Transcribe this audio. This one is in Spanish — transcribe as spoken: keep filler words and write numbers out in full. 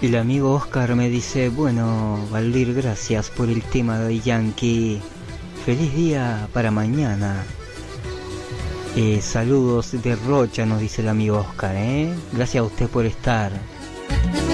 El amigo Oscar me dice, bueno, Valdir, gracias por el tema de Yankee. Feliz día para mañana. Eh, saludos de Rocha, nos dice el amigo Oscar, ¿eh? Gracias a usted por estar.